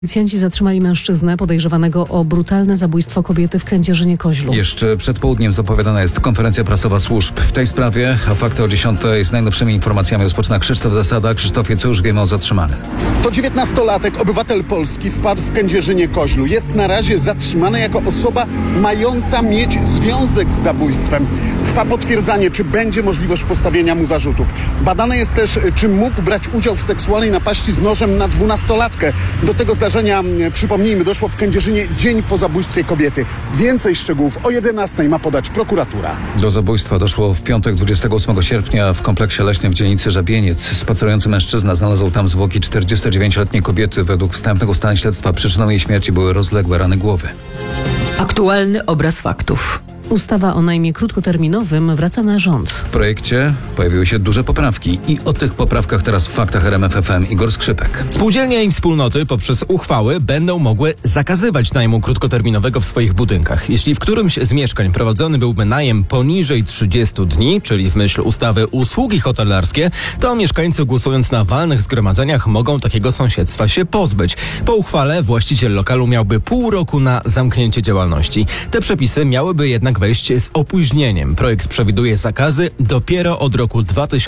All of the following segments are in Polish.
Policjanci zatrzymali mężczyznę podejrzewanego o brutalne zabójstwo kobiety w Kędzierzynie-Koźlu. Jeszcze przed południem zapowiadana jest konferencja prasowa służb w tej sprawie, a fakty o 10:00 z najnowszymi informacjami rozpoczyna Krzysztof Zasada. Krzysztofie, co już wiemy o zatrzymanym? To 19-latek, obywatel Polski, wpadł w Kędzierzynie-Koźlu. Jest na razie zatrzymany jako osoba mająca mieć związek z zabójstwem. Trwa potwierdzanie, czy będzie możliwość postawienia mu zarzutów. Badane jest też, czy mógł brać udział w seksualnej napaści z nożem na 12-latkę. Do tego zdarzenia, przypomnijmy, doszło w Kędzierzynie dzień po zabójstwie kobiety. Więcej szczegółów o 11:00 ma podać prokuratura. Do zabójstwa doszło w piątek 28 sierpnia w kompleksie leśnym w dzielnicy Żabieniec. Spacerujący mężczyzna znalazł tam zwłoki 49-letniej kobiety. Według wstępnego ustaleń śledztwa przyczyną jej śmierci były rozległe rany głowy. Aktualny obraz faktów. Ustawa o najmie krótkoterminowym wraca na rząd. W projekcie pojawiły się duże poprawki i o tych poprawkach teraz w faktach RMF FM Igor Skrzypek. Spółdzielnie i wspólnoty poprzez uchwały będą mogły zakazywać najmu krótkoterminowego w swoich budynkach. Jeśli w którymś z mieszkań prowadzony byłby najem poniżej 30 dni, czyli w myśl ustawy usługi hotelarskie, to mieszkańcy głosując na walnych zgromadzeniach mogą takiego sąsiedztwa się pozbyć. Po uchwale właściciel lokalu miałby pół roku na zamknięcie działalności. Te przepisy miałyby jednak wejść z opóźnieniem. Projekt przewiduje zakazy dopiero od roku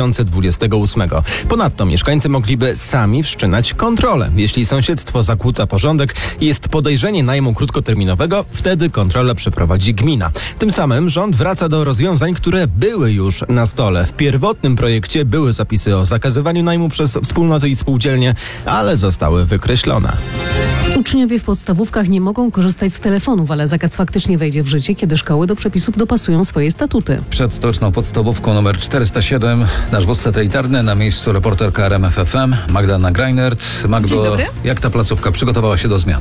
2028. Ponadto mieszkańcy mogliby sami wszczynać kontrolę. Jeśli sąsiedztwo zakłóca porządek i jest podejrzenie najmu krótkoterminowego, wtedy kontrolę przeprowadzi gmina. Tym samym rząd wraca do rozwiązań, które były już na stole. W pierwotnym projekcie były zapisy o zakazywaniu najmu przez wspólnoty i spółdzielnie, ale zostały wykreślone. Uczniowie w podstawówkach nie mogą korzystać z telefonów, ale zakaz faktycznie wejdzie w życie, kiedy szkoły do przepisów dopasują swoje statuty. Przed stoczną podstawówką numer 407 nasz wóz satelitarny, na miejscu reporterka RMF FM Magdalena Greinert. Magdo, Dzień dobry. jak ta placówka przygotowała się do zmian?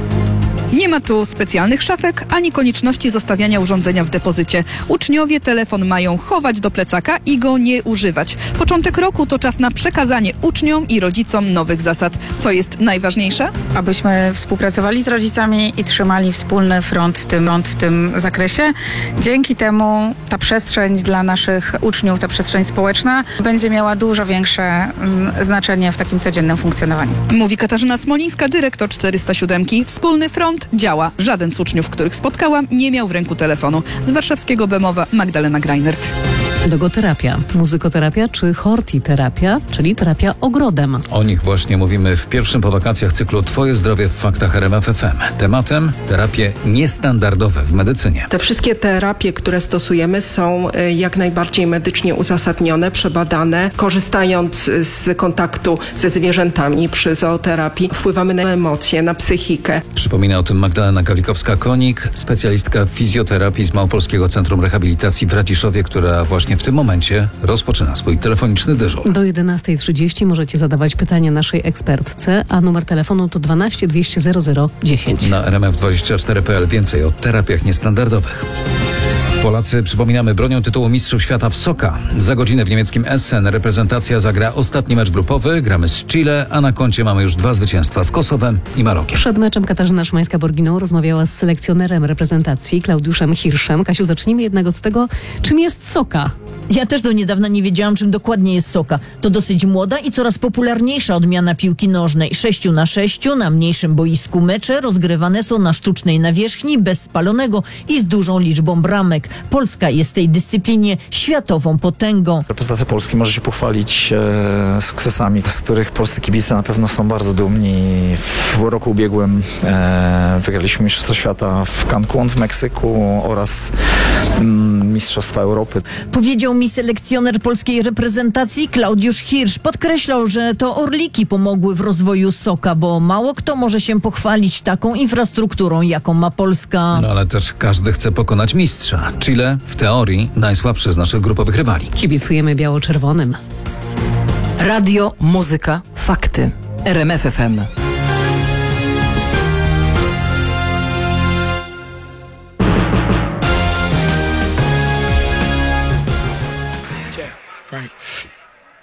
Nie ma tu specjalnych szafek, ani konieczności zostawiania urządzenia w depozycie. Uczniowie telefon mają chować do plecaka i go nie używać. Początek roku to czas na przekazanie uczniom i rodzicom nowych zasad. Co jest najważniejsze? Abyśmy współpracowali z rodzicami i trzymali wspólny front w tym zakresie. Dzięki temu ta przestrzeń dla naszych uczniów, ta przestrzeń społeczna będzie miała dużo większe znaczenie w takim codziennym funkcjonowaniu. Mówi Katarzyna Smolińska, dyrektor 407. Wspólny front działa. Żaden z uczniów, których spotkałam, nie miał w ręku telefonu. Z warszawskiego Bemowa Magdalena Greinert. Dogoterapia, muzykoterapia czy hortiterapia, czyli terapia ogrodem. O nich właśnie mówimy w pierwszym po wakacjach cyklu Twoje zdrowie w faktach RMF FM. Tematem terapie niestandardowe w medycynie. Te wszystkie terapie, które stosujemy, są jak najbardziej medycznie uzasadnione, przebadane. Korzystając z kontaktu ze zwierzętami przy zooterapii, wpływamy na emocje, na psychikę. Przypomina o tym Magdalena Gawlikowska-Konik, specjalistka fizjoterapii z Małopolskiego Centrum Rehabilitacji w Raciszowie, która właśnie w tym momencie rozpoczyna swój telefoniczny dyżur. Do 11:30 możecie zadawać pytania naszej ekspertce, a numer telefonu to 12 200 0010. Na RMF24.pl więcej o terapiach niestandardowych. Polacy, przypominamy, bronią tytułu Mistrzów Świata w Soccer. Za godzinę w niemieckim Essen reprezentacja zagra ostatni mecz grupowy. Gramy z Chile, a na koncie mamy już 2 zwycięstwa z Kosowem i Marokiem. Przed meczem Katarzyna Szymańska-Borginą rozmawiała z selekcjonerem reprezentacji Klaudiuszem Hirszem. Kasiu, zacznijmy jednak od tego, czym jest soccer. Ja też do niedawna nie wiedziałam, czym dokładnie jest soccer. To dosyć młoda i coraz popularniejsza odmiana piłki nożnej. 6-na-6 na mniejszym boisku mecze rozgrywane są na sztucznej nawierzchni, bez spalonego i z dużą liczbą bramek. Polska jest w tej dyscyplinie światową potęgą. Reprezentacja Polski może się pochwalić sukcesami, z których polscy kibice na pewno są bardzo dumni. W roku ubiegłym wygraliśmy Mistrzostwo Świata w Cancun w Meksyku oraz Mistrzostwa Europy. Powiedział mi selekcjoner polskiej reprezentacji Klaudiusz Hirsz. Podkreślał, że to orliki pomogły w rozwoju soccer, bo mało kto może się pochwalić taką infrastrukturą, jaką ma Polska. No ale też każdy chce pokonać mistrza. Chile w teorii najsłabszy z naszych grupowych rywali. Kibicujemy biało-czerwonym. Radio, muzyka, fakty. RMF FM.